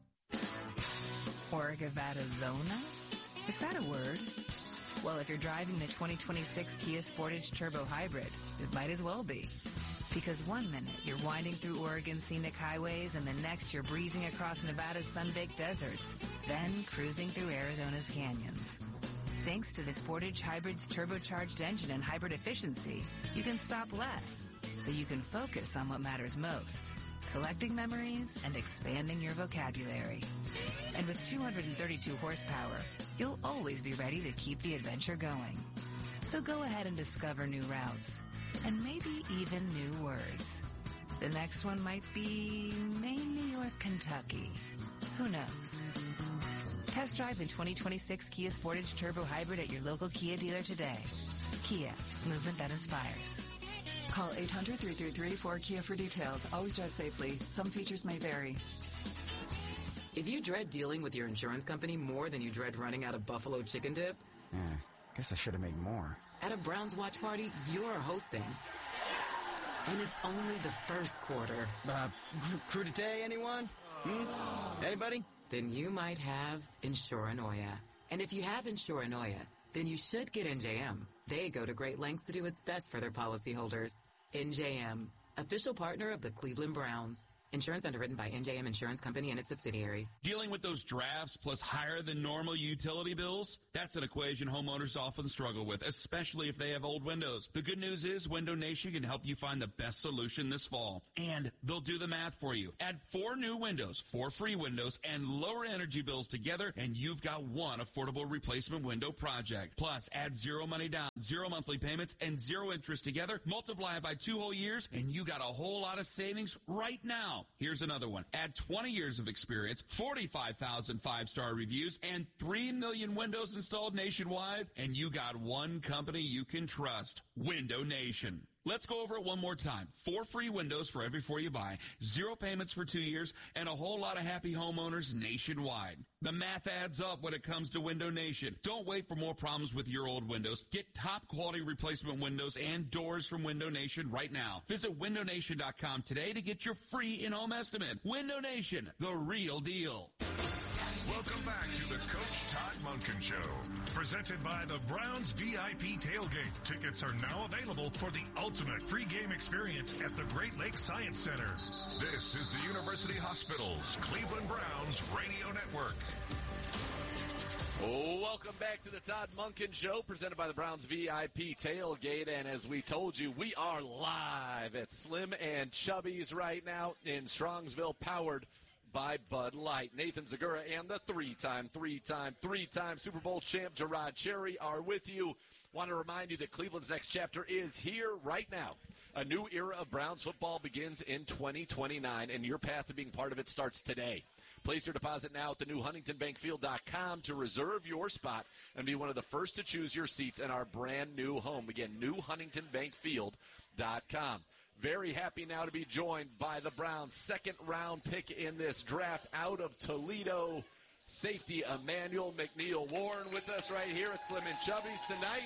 Orgavadazona? Is that a word? Well, if you're driving the twenty twenty-six Kia Sportage Turbo Hybrid, it might as well be. Because one minute you're winding through Oregon's scenic highways, and the next you're breezing across Nevada's sun-baked deserts, then cruising through Arizona's canyons. Thanks to the Sportage Hybrid's turbocharged engine and hybrid efficiency, you can stop less, so you can focus on what matters most. Collecting memories and expanding your vocabulary. And with two hundred thirty-two horsepower, you'll always be ready to keep the adventure going. So go ahead and discover new routes, and maybe even new words. The next one might be Maine, New York, Kentucky. Who knows? Test drive the twenty twenty-six Kia Sportage Turbo Hybrid at your local Kia dealer today. Kia, movement that inspires. Call eight hundred, three three three, four Kia for details. Always drive safely. Some features may vary. If you dread dealing with your insurance company more than you dread running out of Buffalo chicken dip, yeah, guess I should have made more. At a Browns watch party, you're hosting. And it's only the first quarter. Uh, crudité, anyone? Hmm? Anybody? Then you might have Insuranoia. And if you have Insuranoia, then you should get N J M. They go to great lengths to do its best for their policyholders. N J M, official partner of the Cleveland Browns. Insurance underwritten by N J M Insurance Company and its subsidiaries. Dealing with those drafts plus higher than normal utility bills? That's an equation homeowners often struggle with, especially if they have old windows. The good news is Window Nation can help you find the best solution this fall. And they'll do the math for you. Add four new windows, four free windows, and lower energy bills together, and you've got one affordable replacement window project. Plus, add zero money down, zero monthly payments, and zero interest together. Multiply it by two whole years, and you got a whole lot of savings right now. Here's another one. Add twenty years of experience, forty-five thousand five-star reviews, and three million windows installed nationwide, and you got one company you can trust, Window Nation. Let's go over it one more time. Four free windows for every four you buy, zero payments for two years, and a whole lot of happy homeowners nationwide. The math adds up when it comes to Window Nation. Don't wait for more problems with your old windows. Get top quality replacement windows and doors from Window Nation right now. Visit window nation dot com today to get your free in-home estimate. Window Nation, the real deal. Welcome back to the Coach Todd Monken Show, presented by the Browns V I P Tailgate. Tickets are now available for the ultimate pregame experience at the Great Lakes Science Center. This is the University Hospitals Cleveland Browns Radio Network. Oh, welcome back to the Todd Monken Show, presented by the Browns V I P Tailgate. And as we told you, we are live at Slim and Chubby's right now in Strongsville, powered by Bud Light. Nathan Zagura and the three-time, three-time, three-time Super Bowl champ Gerard Cherry are with you. Want to remind you that Cleveland's next chapter is here right now. A new era of Browns football begins in twenty twenty-nine, and your path to being part of it starts today. Place your deposit now at the new huntington bank field dot com to reserve your spot and be one of the first to choose your seats in our brand new home. Again, new huntington bank field dot com. Very happy now to be joined by the Browns' second-round pick in this draft out of Toledo, safety Emmanuel McNeil-Warren with us right here at Slim and Chubby's tonight.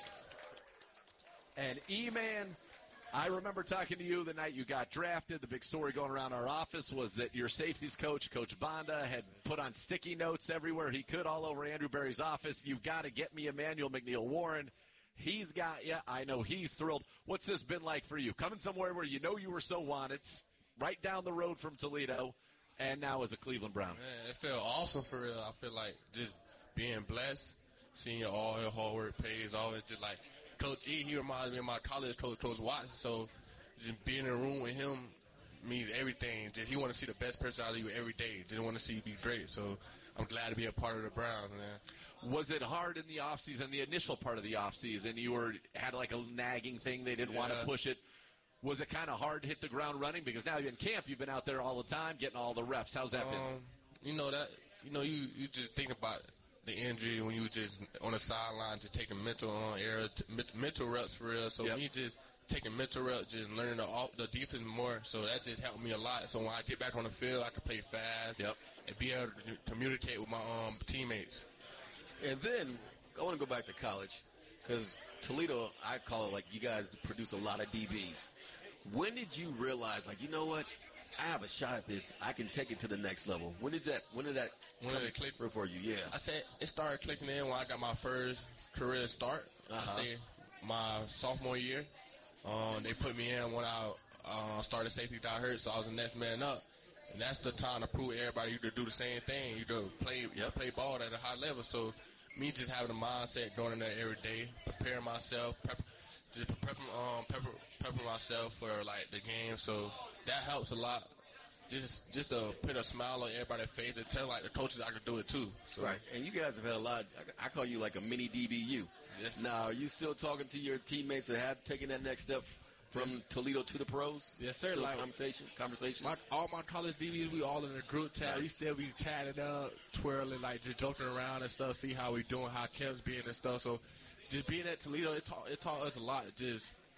And E-Man, I remember talking to you the night you got drafted. The big story going around our office was that your safeties coach, Coach Banda, had put on sticky notes everywhere he could all over Andrew Berry's office. You've got to get me Emmanuel McNeil-Warren. He's got you. I know he's thrilled. What's this been like for you? Coming somewhere where you know you were so wanted, right down the road from Toledo, and now as a Cleveland Brown. Man, it felt awesome for real. I feel like just being blessed, seeing all your hard work pays off. It's just like Coach E, he reminds me of my college coach, Coach Watson. So just being in a room with him means everything. Just he want to see the best person out of you every day. Just want to see you be great. So I'm glad to be a part of the Browns, man. Was it hard in the offseason, the initial part of the offseason? You were had like a nagging thing. They didn't yeah. want to push it. Was it kind of hard to hit the ground running? Because now you're in camp. You've been out there all the time, getting all the reps. How's that um, been? You know, that, you know, you, you just think about the injury when you were just on the sideline, just taking mental on air, t- mental reps for real. So yep. me just taking mental reps, just learning the, the defense more. So that just helped me a lot. So when I get back on the field, I can play fast yep. and be able to communicate with my um, teammates. And then I want to go back to college because Toledo, I call it like you guys produce a lot of D Bs. When did you realize, like, you know what, I have a shot at this. I can take it to the next level. When did that? When did that? When did it click for you? Yeah. I said it started clicking in when I got my first career start. Uh-huh. I say my sophomore year. Um, they put me in when I uh, started safety got hurt, so I was the next man up. And that's the time to prove everybody you could do the same thing. You could play, yep. play ball at a high level. So me just having a mindset going in there every day, preparing myself, prep, just prepping, um, prep, prepping myself for like the game. So that helps a lot. Just just to put a smile on everybody's face and tell like the coaches I could do it too. So. Right, and you guys have had a lot. I call you like a mini D B U. Yes. Now, are you still talking to your teammates that have taken that next step from Toledo to the pros? Yes, sir. Still like conversation, conversation. My, all my college D Bs, we all in a group chat. We still be chatting up, twirling, like just joking around and stuff. See how we doing, how Kev's being and stuff. So, just being at Toledo, it taught it taught us a lot. Just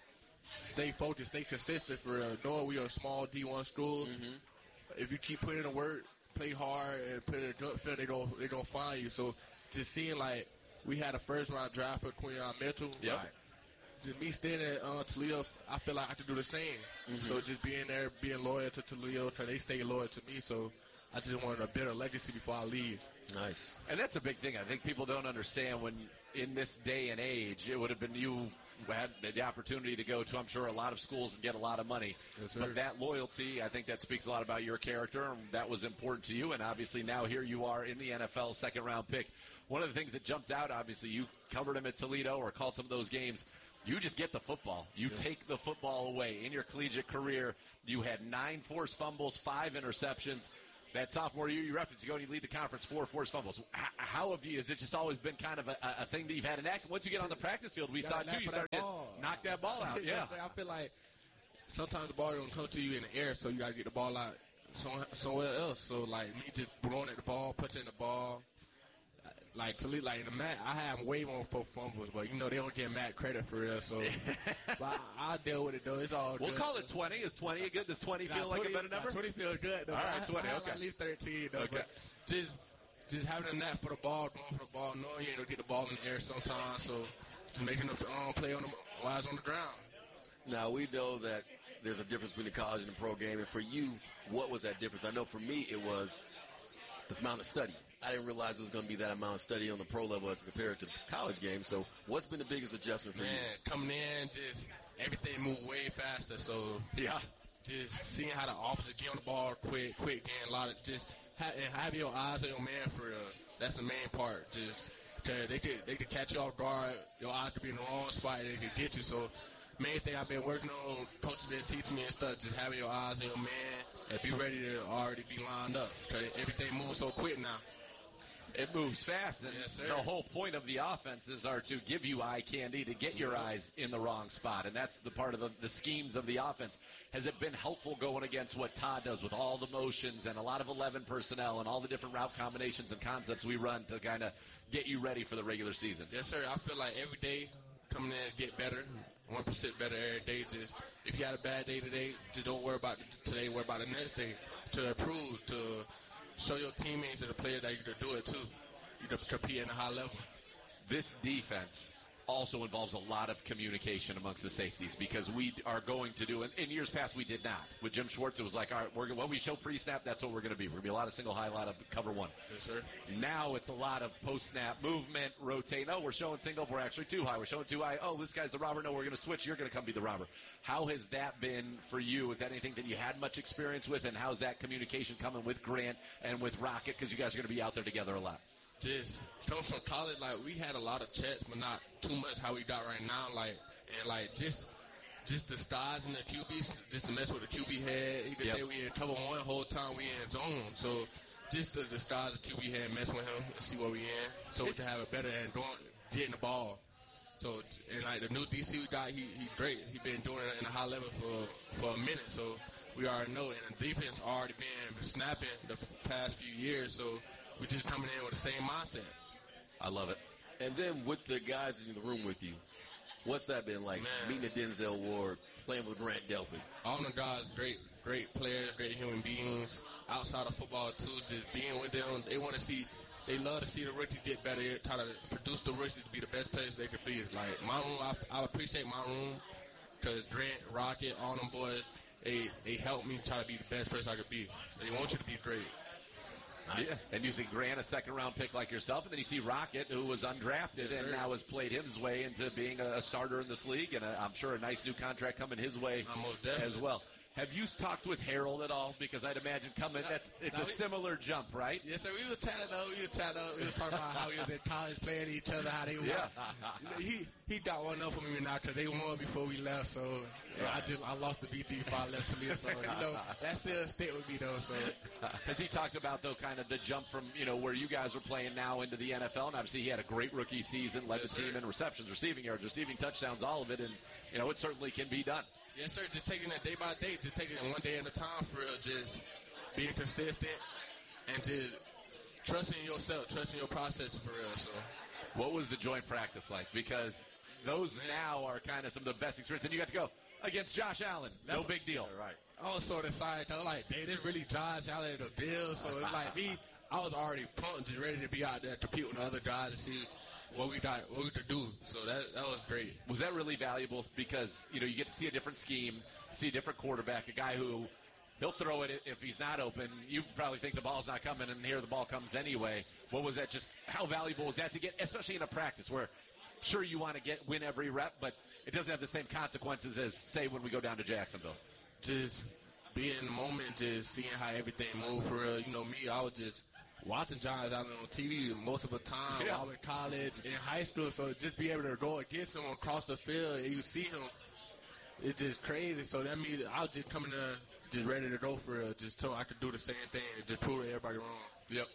stay focused, stay consistent for real. Knowing we are a small D one school, mm-hmm. if you keep putting in the work, play hard, and put in a good field, they don't they don't find you. So just seeing like we had a first round draft for Quinyon Mitchell. Yep. Like, just me standing at uh, Toledo, I feel like I have to do the same. Mm-hmm. So just being there, being loyal to Toledo, because they stay loyal to me. So I just wanted a better legacy before I leave. Nice. And that's a big thing. I think people don't understand when in this day and age, it would have been you had the opportunity to go to, I'm sure, a lot of schools and get a lot of money. Yes, sir. But that loyalty, I think that speaks a lot about your character, and that was important to you. And obviously now here you are in the N F L, second-round pick. One of the things that jumped out, obviously, you covered him at Toledo or called some of those games. You just get the football. You yeah. take the football away. In your collegiate career, you had nine forced fumbles, five interceptions. That sophomore year, you referenced, you go and you lead the conference, four forced fumbles. How have you, has it just always been kind of a, a thing that you've had an act? Once you get on the practice field, we saw it too, you started to knock that ball out. Yeah. Yes, I feel like sometimes the ball don't come to you in the air, so you got to get the ball out somewhere else. So, like, me just throwing at the ball, punching the ball. Like, to lead, like, in the mat, I have way more four fumbles, but, you know, they don't get Matt credit for real, so but I, I'll deal with it, though. It's all we'll good. We'll call it twenty. Is twenty a good? Does twenty feel nah, twenty, like a better number? Nah, twenty feels good, though. All right, twenty, I, I okay. at least thirteen, though. Okay. But just, just having a net for the ball, going for the ball, knowing you ain't going to get the ball in the air sometimes, so just making the um, play on the while it's on the ground. Now, we know that there's a difference between the college and the pro game, and for you, what was that difference? I know for me it was the amount of study. I didn't realize it was going to be that amount of study on the pro level as compared to the college game. So what's been the biggest adjustment for Man, you? Man, coming in, just everything moved way faster. So, yeah, just seeing how the officers get on the ball quick, quick, getting a lot of just have, and have your eyes on your man for real. That's the main part. Just because they could, they could catch you off guard. Your eyes could be in the wrong spot. They could get you. So, main thing I've been working on, coach has been teaching me and stuff, just having your eyes on your man. If you're ready to already be lined up. Because everything moves so quick now. It moves fast, and yes, the whole point of the offenses are to give you eye candy, to get your eyes in the wrong spot, and that's the part of the, the schemes of the offense. Has it been helpful going against what Todd does with all the motions and a lot of eleven personnel and all the different route combinations and concepts we run to kind of get you ready for the regular season? Yes, sir. I feel like every day coming in and get better, one percent better every day. Just if you had a bad day today, just don't worry about today, worry about the next day to improve, to show your teammates and the players that you can do it too. You can compete at a high level. This defense also involves a lot of communication amongst the safeties because we are going to do, in years past we did not. With Jim Schwartz, it was like, all right, we're, when we show pre-snap, that's what we're going to be. We're going to be a lot of single high, a lot of cover one. Yes, sir. Now it's a lot of post-snap movement, rotate. Oh, we're showing single, we're actually too high. We're showing too high. Oh, this guy's the robber. No, we're going to switch. You're going to come be the robber. How has that been for you? Is that anything that you had much experience with, and how's that communication coming with Grant and with Rocket, because you guys are going to be out there together a lot? Just coming from college, like, we had a lot of checks, but not too much how we got right now. Like, and, like, just just the styles and the Q Bs, just to mess with the Q B head. Even yep. we in cover one whole time we in zone. So just the, the styles the Q B head, mess with him and see what we in. So we can have a better and getting the ball. So, and, like, the new D C we got, he he great. He been doing it in a high level for, for a minute. So we already know. And the defense already been snapping the past few years. So we're just coming in with the same mindset. I love it. And then with the guys in the room with you, what's that been like? Man. Meeting the Denzel Ward, playing with Grant Delpit. All the guys, great, great players, great human beings. Outside of football too, just being with them, they want to see. They love to see the rookies get better. They try to produce the rookies to be the best players they could be. Like my room, I, I appreciate my room because Grant, Rocket, all them boys, they they help me try to be the best person I could be. They want you to be great. Nice. Yeah. And you see Grant, a second-round pick like yourself, and then you see Rocket, who was undrafted yes, and now has played his way into being a, a starter in this league, and a, I'm sure a nice new contract coming his way as well. Have you talked with Harold at all? Because I'd imagine coming, that's it's no, a we, similar jump, right? Yes, sir. We were chatting though. We were chatting. We were talking about how we was in college playing each other, how they won. Yeah. he he got one up on me now because they won before we left. So yeah, I just I lost the B T before I left Toledo. So you know that still stayed with me though. So because he talked about though kind of the jump from you know where you guys are playing now into the N F L, and obviously he had a great rookie season, led yes, the team sir. in receptions, receiving yards, receiving touchdowns, all of it, and you know it certainly can be done. Yes, sir. Just taking it day by day, just taking it one day at a time for real. Just being consistent and just trusting yourself, trusting your process for real. So, what was the joint practice like? Because those now are kind of some of the best experience. And you got to go against Josh Allen. No big deal. Right. I was sort of excited. I was like, dang, this really Josh Allen the Bills. So it's like me, I was already pumped and ready to be out there to compete with the other guys to see what we got, what we could do. So that that was great. Was that really valuable? Because, you know, you get to see a different scheme, see a different quarterback, a guy who he'll throw it if he's not open. You probably think the ball's not coming, and here the ball comes anyway. What was that? Just how valuable was that to get, especially in a practice where, sure, you want to get win every rep, but it doesn't have the same consequences as, say, when we go down to Jacksonville. Just being in the moment, just seeing how everything moved for real. You know, me, I was just watching Josh Allen on T V multiple times yeah. while in college, in high school. So just be able to go against him across the field and you see him, it's just crazy. So that means I was just coming there just ready to go for it, just so I could do the same thing and just prove everybody wrong. Yep.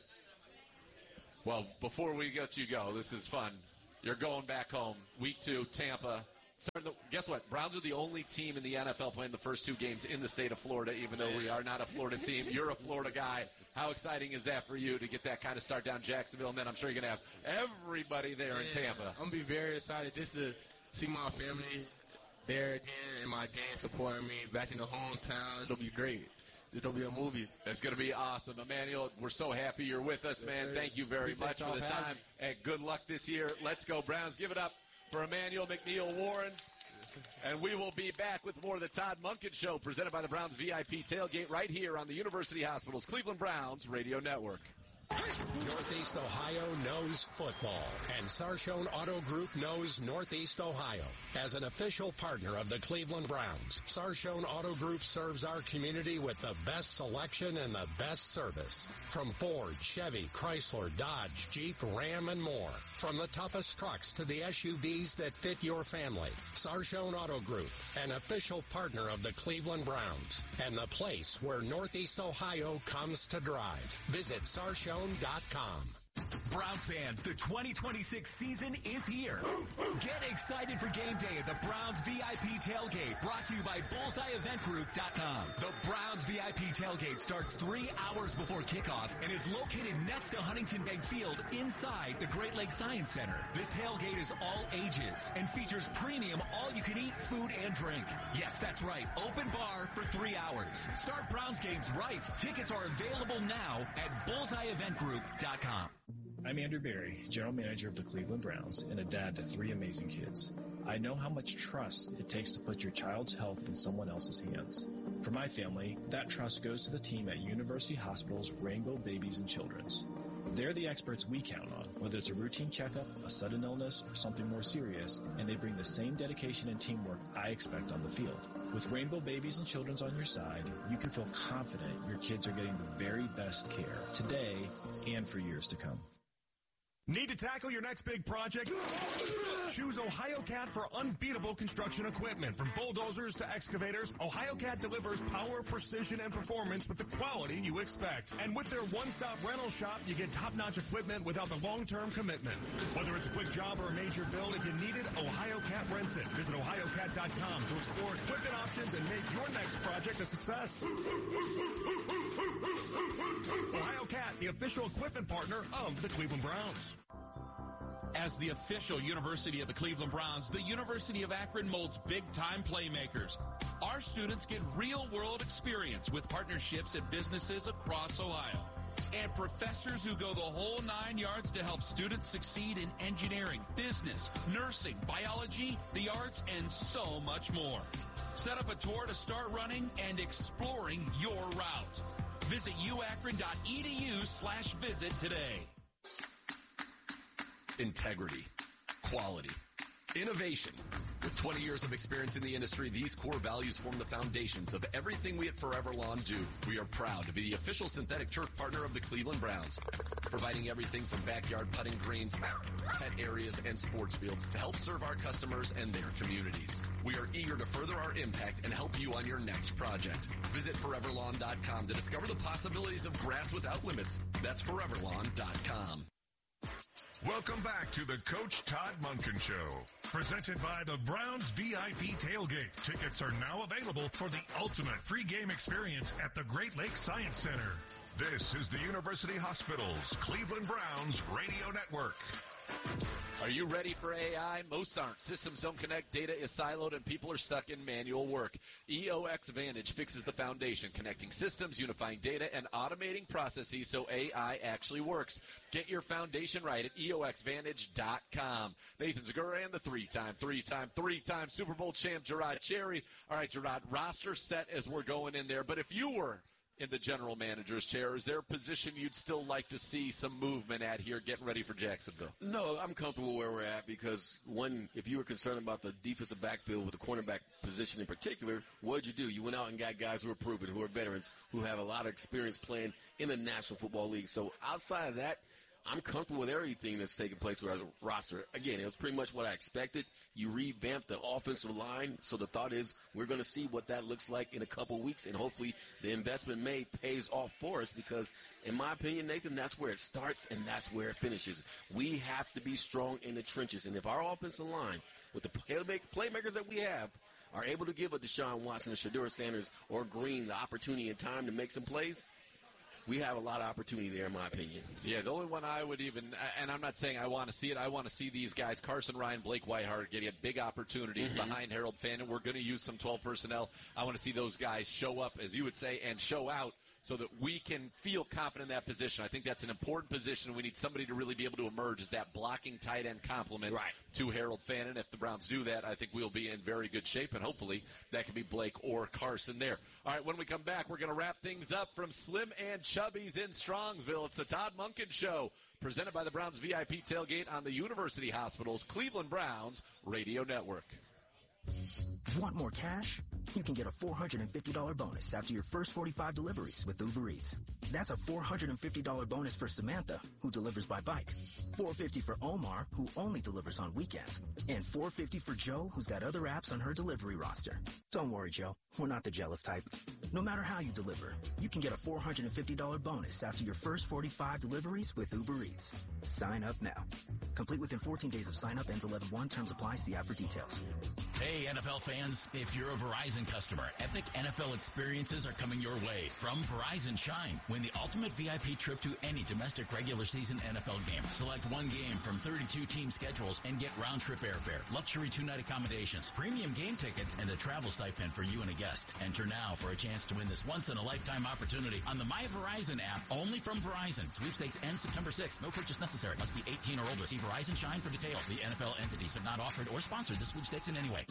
Well, before we let you go, this is fun. You're going back home. Week two, Tampa. The, guess what? Browns are the only team in the N F L playing the first two games in the state of Florida, even though we are not a Florida team. You're a Florida guy. How exciting is that for you to get that kind of start down Jacksonville? And then I'm sure you're going to have everybody there yeah, in Tampa. I'm going to be very excited just to see my family there again and my gang supporting me back in the hometown. It'll be great. It'll be a movie. It's going to be awesome. Emmanuel, we're so happy you're with us, yes, man. Sir. Thank you very Appreciate much for the time. And good luck this year. Let's go, Browns. Give it up for Emmanuel McNeil Warren. And we will be back with more of the Todd Monken Show, presented by the Browns V I P Tailgate, right here on the University Hospital's Cleveland Browns Radio Network. Northeast Ohio knows football, and Sarshone Auto Group knows Northeast Ohio. As an official partner of the Cleveland Browns, Sarshone Auto Group serves our community with the best selection and the best service. From Ford, Chevy, Chrysler, Dodge, Jeep, Ram, and more. From the toughest trucks to the S U Vs that fit your family. Sarshone Auto Group, an official partner of the Cleveland Browns, and the place where Northeast Ohio comes to drive. Visit Sarshone dot com. Browns fans, the twenty twenty-six season is here. Get excited for game day at the Browns V I P Tailgate, brought to you by bullseye event group dot com. The Browns V I P Tailgate starts three hours before kickoff and is located next to Huntington Bank Field inside the Great Lakes Science Center. This tailgate is all ages and features premium all-you-can-eat food and drink. Yes, that's right, open bar for three hours. Start Browns games right. Tickets are available now at bullseye event group dot com. I'm Andrew Berry, General Manager of the Cleveland Browns and a dad to three amazing kids. I know how much trust it takes to put your child's health in someone else's hands. For my family, that trust goes to the team at University Hospital's Rainbow Babies and Children's. They're the experts we count on, whether it's a routine checkup, a sudden illness, or something more serious, and they bring the same dedication and teamwork I expect on the field. With Rainbow Babies and Children's on your side, you can feel confident your kids are getting the very best care today and for years to come. Need to tackle your next big project? Choose OhioCat for unbeatable construction equipment. From bulldozers to excavators, OhioCat delivers power, precision, and performance with the quality you expect. And with their one-stop rental shop, you get top-notch equipment without the long-term commitment. Whether it's a quick job or a major build, if you need it, OhioCat rents it. Visit ohio cat dot com to explore equipment options and make your next project a success. OhioCat, the official equipment partner of the Cleveland Browns. As the official university of the Cleveland Browns, the University of Akron molds big-time playmakers. Our students get real-world experience with partnerships at businesses across Ohio. And professors who go the whole nine yards to help students succeed in engineering, business, nursing, biology, the arts, and so much more. Set up a tour to start running and exploring your route. Visit u akron dot e d u slash visit today. Integrity, quality, innovation. With twenty years of experience in the industry, these core values form the foundations of everything we at Forever Lawn do. We are proud to be the official synthetic turf partner of the Cleveland Browns, providing everything from backyard putting greens, pet areas, and sports fields to help serve our customers and their communities. We are eager to further our impact and help you on your next project. Visit forever lawn dot com to discover the possibilities of grass without limits. That's forever lawn dot com. Welcome back to the Coach Todd Monken Show, presented by the Browns V I P Tailgate. Tickets are now available for the ultimate pregame experience at the Great Lakes Science Center. This is the University Hospital's Cleveland Browns Radio Network. Are you ready for A I? Most aren't. Systems don't connect, data is siloed, and people are stuck in manual work. E O X Vantage fixes the foundation, connecting systems, unifying data, and automating processes so A I actually works. Get your foundation right at E O X Vantage dot com. Nathan Zagura and the three-time, three-time, three-time Super Bowl champ, Gerard Cherry. All right, Gerard, roster set as we're going in there, but if you were in the general manager's chair, is there a position you'd still like to see some movement at here getting ready for Jacksonville? No, I'm comfortable where we're at because, one, if you were concerned about the defensive backfield with the cornerback position in particular, what did you do? You went out and got guys who are proven, who are veterans, who have a lot of experience playing in the National Football League. So outside of that, I'm comfortable with everything that's taking place with our roster. Again, it was pretty much what I expected. You revamped the offensive line, so the thought is we're going to see what that looks like in a couple weeks, and hopefully the investment made pays off for us because, in my opinion, Nathan, that's where it starts and that's where it finishes. We have to be strong in the trenches, and if our offensive line, with the playmakers that we have, are able to give a Deshaun Watson, a Shedeur Sanders, or Green the opportunity and time to make some plays, we have a lot of opportunity there, in my opinion. Yeah, the only one I would even, and I'm not saying I want to see it, I want to see these guys, Carson Ryan, Blake Whiteheart, getting big opportunities mm-hmm. behind Harold Fannin. We're going to use some twelve personnel. I want to see those guys show up, as you would say, and show out so that we can feel confident in that position. I think that's an important position. We need somebody to really be able to emerge as that blocking tight end complement right. to Harold Fannin. If the Browns do that, I think we'll be in very good shape, and hopefully that can be Blake or Carson there. All right, when we come back, we're going to wrap things up from Slim and Chubby's in Strongsville. It's the Todd Monken Show, presented by the Browns V I P Tailgate on the University Hospital's Cleveland Browns Radio Network. Want more cash? You can get a four hundred fifty dollars bonus after your first forty-five deliveries with Uber Eats. That's a four hundred fifty dollars bonus for Samantha, who delivers by bike, four hundred fifty dollars for Omar, who only delivers on weekends, and four hundred fifty dollars for Joe, who's got other apps on her delivery roster. Don't worry, Joe. We're not the jealous type. No matter how you deliver, you can get a four hundred fifty dollars bonus after your first forty-five deliveries with Uber Eats. Sign up now. Complete within fourteen days of sign up. Ends eleven one. Terms apply. See app for details. Hey, N F L fans, if you're a Verizon customer, epic N F L experiences are coming your way from Verizon Shine. Win the ultimate V I P trip to any domestic regular season N F L game. Select one game from thirty-two team schedules and get round-trip airfare, luxury two-night accommodations, premium game tickets, and a travel stipend for you and a guest. Enter now for a chance to win this once-in-a-lifetime opportunity on the My Verizon app, only from Verizon. Sweepstakes ends September sixth. No purchase necessary. Must be eighteen or older. See Verizon Shine for details. The N F L entities have not offered or sponsored the sweepstakes in any way.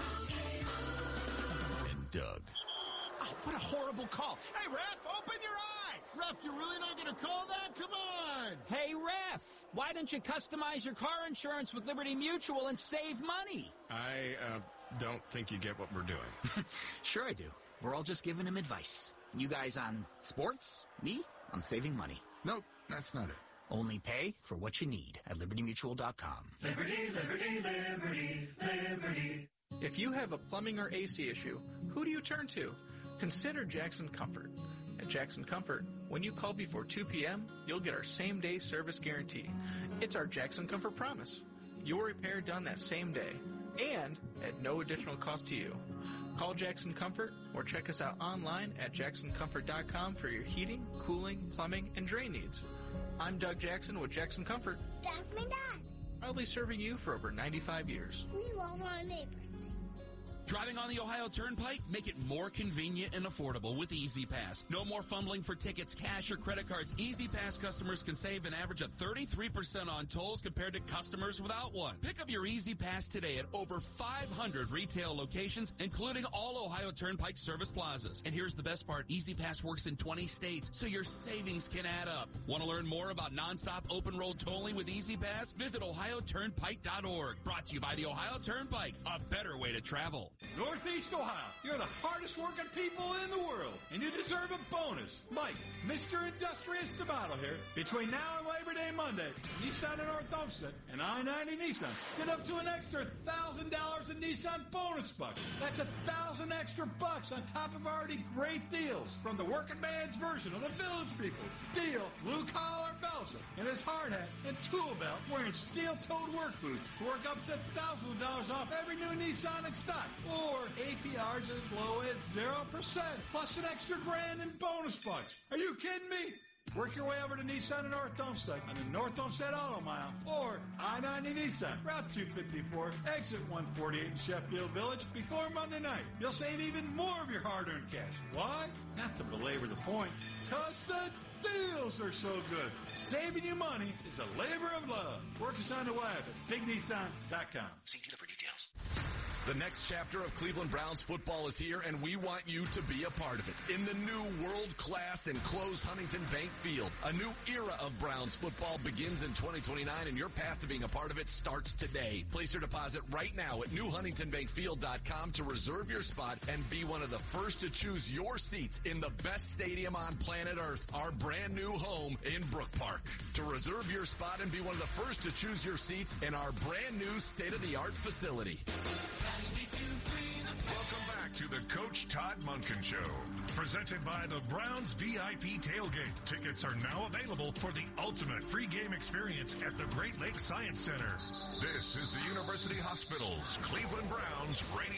And Doug. Oh, what a horrible call. Hey, ref, open your eyes. Ref, you're really not going to call that? Come on. Hey, ref, why don't you customize your car insurance with Liberty Mutual and save money? I uh, don't think you get what we're doing. Sure I do. We're all just giving him advice. You guys on sports, me on saving money. Nope, that's not it. Only pay for what you need at liberty mutual dot com. Liberty, liberty, liberty, liberty. If you have a plumbing or A C issue, who do you turn to? Consider Jackson Comfort. At Jackson Comfort, when you call before two p.m., you'll get our same-day service guarantee. It's our Jackson Comfort promise. Your repair done that same day, and at no additional cost to you. Call Jackson Comfort or check us out online at jackson comfort dot com for your heating, cooling, plumbing, and drain needs. I'm Doug Jackson with Jackson Comfort. That's my dad. Proudly serving you for over ninety-five years. We love our neighbors. Driving on the Ohio Turnpike? Make it more convenient and affordable with Easy Pass. No more fumbling for tickets, cash, or credit cards. Easy Pass customers can save an average of thirty-three percent on tolls compared to customers without one. Pick up your Easy Pass today at over five hundred retail locations, including all Ohio Turnpike service plazas. And here's the best part. Easy Pass works in twenty states, so your savings can add up. Want to learn more about nonstop open road tolling with Easy Pass? Visit ohio turnpike dot org. Brought to you by the Ohio Turnpike, a better way to travel. Northeast Ohio, you're the hardest working people in the world, and you deserve a bonus. Mike, Mister Industrious D'Amato here. Between now and Labor Day Monday, Nissan in North Olmsted and I ninety Nissan get up to an extra one thousand dollars in Nissan bonus bucks. That's a thousand extra bucks on top of already great deals from the working man's version of the Village People. Deal, blue collar Belgium and his hard hat and tool belt wearing steel-toed work boots. Work up to thousands of dollars off every new Nissan in stock. Or A P Rs as low as zero percent, plus an extra grand in bonus bucks. Are you kidding me? Work your way over to Nissan in North Olmsted on the North Olmsted Auto Mile or I ninety Nissan, Route two fifty-four, exit one forty-eight in Sheffield Village before Monday night. You'll save even more of your hard-earned cash. Why? Not to belabor the point, because the deals are so good. Saving you money is a labor of love. Work us on the web at big nissan dot com. See dealer for details. The next chapter of Cleveland Browns football is here, and we want you to be a part of it. In the new world-class enclosed Huntington Bank Field, a new era of Browns football begins in twenty twenty-nine, and your path to being a part of it starts today. Place your deposit right now at new huntington bank field dot com to reserve your spot and be one of the first to choose your seats in the best stadium on planet Earth, our brand new home in Brook Park. To reserve your spot and be one of the first to choose your seats in our brand new state-of-the-art facility. Welcome back to the Coach Todd Monken Show, presented by the Browns V I P Tailgate. Tickets are now available for the ultimate pregame experience at the Great Lakes Science Center. This is the University Hospital's Cleveland Browns radio.